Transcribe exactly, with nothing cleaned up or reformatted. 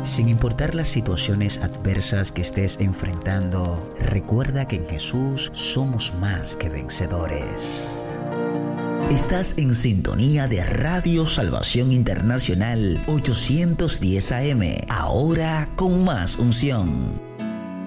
Sin importar las situaciones adversas que estés enfrentando, recuerda que en Jesús somos más que vencedores. Estás en sintonía de Radio Salvación Internacional ochocientos diez A M, ahora con más unción.